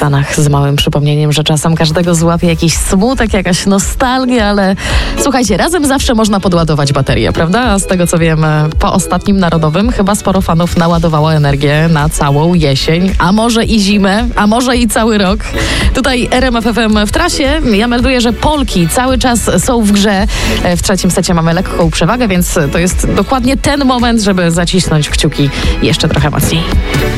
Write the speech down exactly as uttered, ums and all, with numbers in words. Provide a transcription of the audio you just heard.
Stanach z małym przypomnieniem, że czasem każdego złapie jakiś smutek, jakaś nostalgia, ale słuchajcie, razem zawsze można podładować baterię, prawda? A z tego co wiem, po ostatnim Narodowym chyba sporo fanów naładowało energię na całą jesień, a może i zimę, a może i cały rok. Tutaj R M F F M w trasie. Ja melduję, że Polki cały czas są w grze. W trzecim secie mamy lekką przewagę, więc to jest dokładnie ten moment, żeby zacisnąć kciuki jeszcze trochę mocniej.